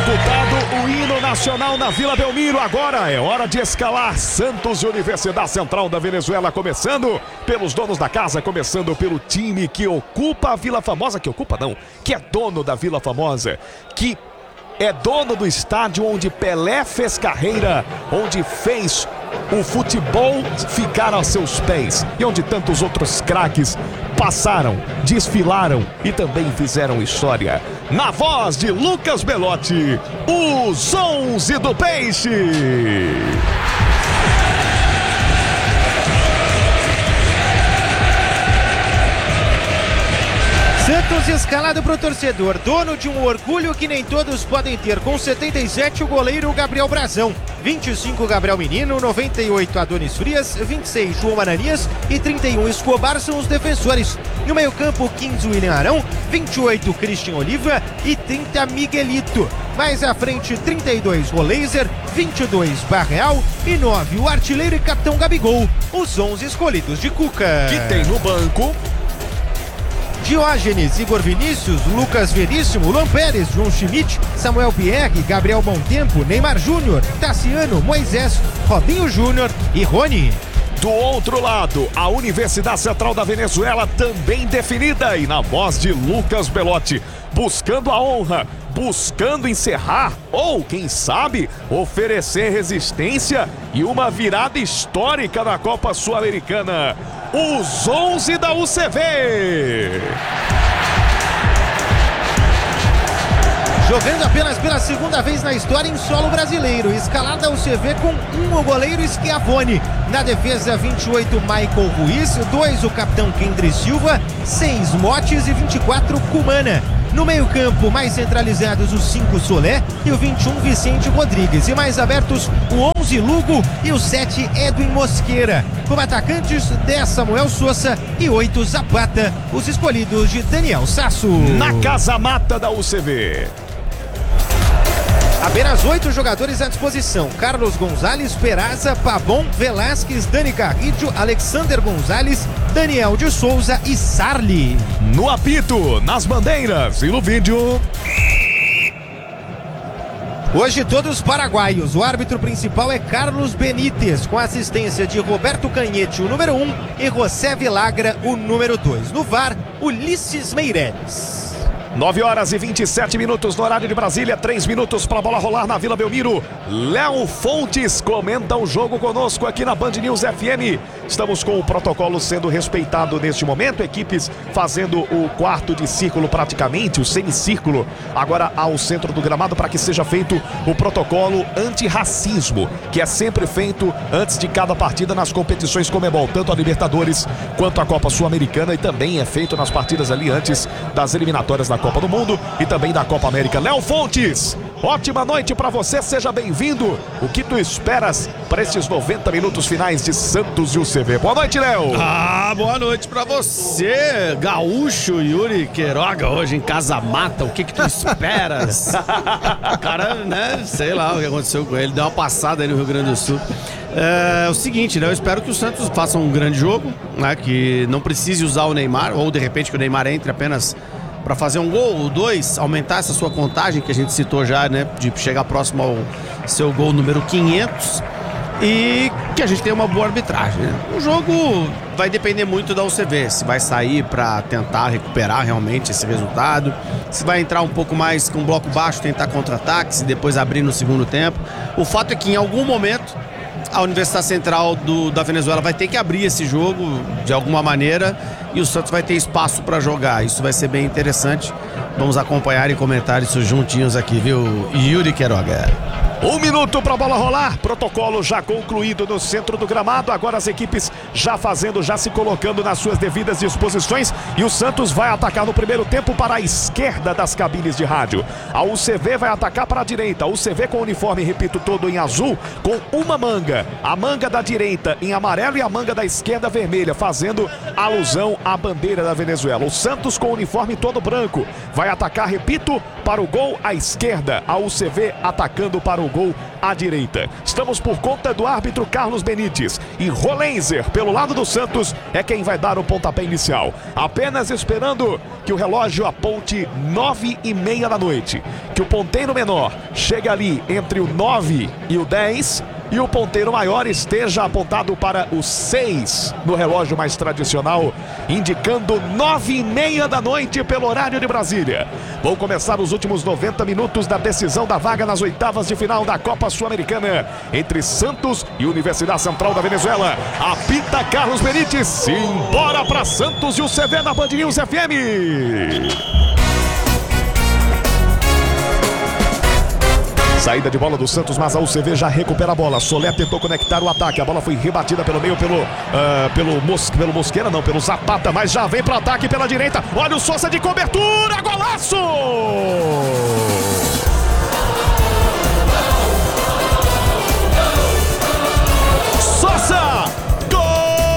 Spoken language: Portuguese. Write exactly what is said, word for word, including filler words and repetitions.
Executado o hino nacional na Vila Belmiro. Agora é hora de escalar. Santos e Universidade Central da Venezuela, começando pelos donos da casa, começando pelo time que ocupa a Vila Famosa, que ocupa não, que é dono da Vila Famosa, que é dono do estádio onde Pelé fez carreira, onde fez o futebol ficar aos seus pés e onde tantos outros craques passaram, desfilaram e também fizeram história. Na voz de Lucas Belotti, os onze do Peixe. Santos escalado para o torcedor, dono de um orgulho que nem todos podem ter. Com setenta e sete, o goleiro Gabriel Brazão, vinte e cinco, Gabriel Menino, noventa e oito, Adonis Frias, vinte e seis, João Ananias e trinta e um, Escobar são os defensores. No meio campo, quinze, William Arão, vinte e oito, Christian Oliva e trinta, Miguelito. Mais à frente, trinta e dois, Roleiser, vinte e dois, Barreal e nove, o artilheiro e capitão Gabigol. Os onze escolhidos de Cuca. Que tem no banco Diógenes, Igor Vinícius, Lucas Veríssimo, Luan Pérez, João Schmidt, Samuel Pierre, Gabriel Montempo, Neymar Júnior, Tassiano, Moisés, Robinho Júnior e Rony. Do outro lado, a Universidade Central da Venezuela também definida e na voz de Lucas Belotti, buscando a honra, buscando encerrar ou, quem sabe, oferecer resistência e uma virada histórica na Copa Sul-Americana. Os onze da U C V. Jogando apenas pela segunda vez na história em solo brasileiro. Escalada U C V com um, o goleiro Schiavone. Na defesa, vinte e oito, Michael Ruiz. dois, o capitão Kendry Silva. seis, Motes e vinte e quatro, Cumana. No meio campo, mais centralizados, os cinco, Solé e o vinte e um, Vicente Rodrigues. E mais abertos, o onze, Lugo e o sete, Edwin Mosqueira. Como atacantes, dez, Samuel Sousa e oito, Zapata. Os escolhidos de Daniel Sasso. Na casa mata da U C V. Apenas oito jogadores à disposição: Carlos Gonzalez, Peraza, Pavon, Velasquez, Dani Carrillo, Alexander Gonzalez, Daniel de Souza e Sarli. No apito, nas bandeiras e no vídeo. Hoje todos paraguaios. O árbitro principal é Carlos Benítez, com assistência de Roberto Canhete, o número um, e José Vilagra, o número dois. No V A R, Ulisses Meireles. nove horas e vinte e sete minutos no horário de Brasília, três minutos para a bola rolar na Vila Belmiro. Léo Fontes comenta o jogo conosco aqui na Band News F M. Estamos com o protocolo sendo respeitado neste momento, equipes fazendo o quarto de círculo praticamente, o semicírculo, agora ao centro do gramado para que seja feito o protocolo antirracismo, que é sempre feito antes de cada partida nas competições Conmebol, tanto a Libertadores quanto a Copa Sul-Americana, e também é feito nas partidas ali antes das eliminatórias da Copa do Mundo e também da Copa América. Léo Fontes, ótima noite para você, seja bem-vindo. O que tu esperas para esses noventa minutos finais de Santos e U C V? Boa noite, Léo. Ah, boa noite para você, gaúcho Yuri Queiroga, hoje em Casa Mata. O que que tu esperas? Cara, né, sei lá o que aconteceu com ele, deu uma passada aí no Rio Grande do Sul. É o seguinte, né, eu espero que o Santos faça um grande jogo, né, que não precise usar o Neymar, ou de repente que o Neymar entre apenas para fazer um gol ou dois, aumentar essa sua contagem que a gente citou já, né, de chegar próximo ao seu gol número quinhentos, e que a gente tenha uma boa arbitragem, né? O jogo vai depender muito da U C V, se vai sair para tentar recuperar realmente esse resultado, se vai entrar um pouco mais com um bloco baixo, tentar contra-ataques e depois abrir no segundo tempo. O fato é que em algum momento a Universidade Central do, da Venezuela vai ter que abrir esse jogo de alguma maneira e o Santos vai ter espaço para jogar. Isso vai ser bem interessante. Vamos acompanhar e comentar isso juntinhos aqui, viu, Yuri Queiroga? Um minuto para a bola rolar, protocolo já concluído no centro do gramado, agora as equipes já fazendo, já se colocando nas suas devidas disposições e o Santos vai atacar no primeiro tempo para a esquerda das cabines de rádio. A U C V vai atacar para a direita, a U C V com o uniforme, repito, todo em azul, com uma manga, a manga da direita em amarelo e a manga da esquerda vermelha, fazendo alusão à bandeira da Venezuela. O Santos com o uniforme todo branco, vai atacar, repito, para o gol à esquerda, a U C V atacando para o gol à direita. Estamos por conta do árbitro Carlos Benítez e Rolenzer pelo pelo lado do Santos, é quem vai dar o pontapé inicial. Apenas esperando que o relógio aponte nove e meia da noite. Que o ponteiro menor chegue ali entre o nove e o dez. E o ponteiro maior esteja apontado para o seis no relógio mais tradicional, indicando nove e meia da noite pelo horário de Brasília. Vão começar os últimos noventa minutos da decisão da vaga nas oitavas de final da Copa Sul-Americana entre Santos e Universidade Central da Venezuela. Apita Carlos Benítez. Simbora para Santos e o C V na Band News F M. Saída de bola do Santos, mas a U C V já recupera a bola. Solé tentou conectar o ataque. A bola foi rebatida pelo meio pelo, uh, pelo, Mos, pelo Mosqueira, não, pelo Zapata, mas já vem para o ataque pela direita. Olha o Sousa de cobertura, golaço!